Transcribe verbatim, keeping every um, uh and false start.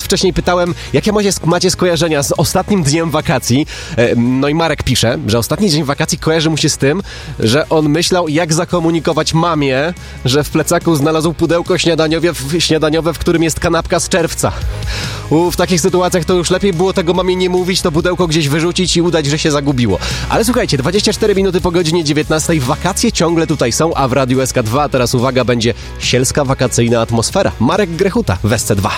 wcześniej pytałem, jakie macie, macie skojarzenia z ostatnim dniem wakacji. No i Marek pisze, że ostatni dzień wakacji kojarzy mu się z tym, że on myślał, jak zakomunikować mamie, że w plecaku znalazł pudełko śniadaniowe, śniadaniowe, w którym jest kanapka z czerwca. U, w takich sytuacjach to już lepiej było tego mamie nie mówić, to pudełko gdzieś wyrzucić i udać, że się zagubiło. Ale słuchajcie, dwadzieścia cztery minuty po godzinie dziewiętnastej, wakacje ciągle tutaj są, a w Radiu S K dwa teraz uwaga, będzie sielska wakacyjna atmosfera. Marek Grechuta w S C dwa.